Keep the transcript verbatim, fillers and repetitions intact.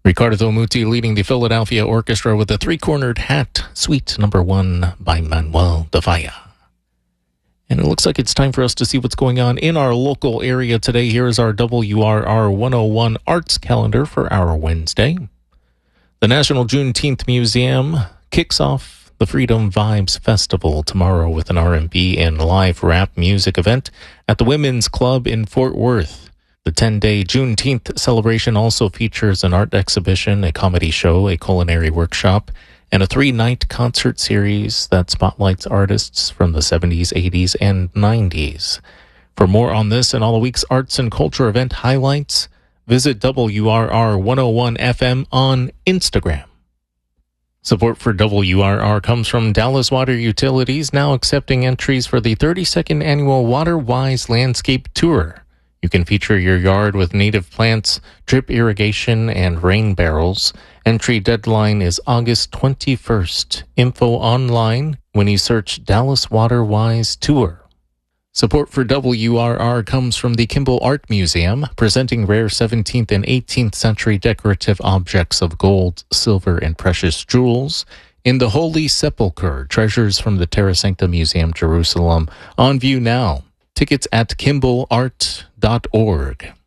Ricardo Muti leading the Philadelphia Orchestra with the Three-Cornered Hat, Suite Number One by Manuel de Falla. And it looks like it's time for us to see what's going on in our local area today. Here is our W R R one oh one Arts Calendar for our Wednesday. The National Juneteenth Museum kicks off the Freedom Vibes Festival tomorrow with an R and B and live rap music event at the Women's Club in Fort Worth. The ten-day Juneteenth celebration also features an art exhibition, a comedy show, a culinary workshop, and a three-night concert series that spotlights artists from the seventies, eighties, and nineties. For more on this and all the week's arts and culture event highlights, visit W R R one oh one F M on Instagram. Support for W R R comes from Dallas Water Utilities, now accepting entries for the thirty-second annual WaterWise Landscape Tour. You can feature your yard with native plants, drip irrigation, and rain barrels. Entry deadline is August twenty-first. Info online when you search Dallas WaterWise Tour. Support for W R R comes from the Kimball Art Museum, presenting rare seventeenth and eighteenth century decorative objects of gold, silver, and precious jewels. In the Holy Sepulchre, treasures from the Terra Sancta Museum, Jerusalem, on view now. Tickets at kimball art dot org.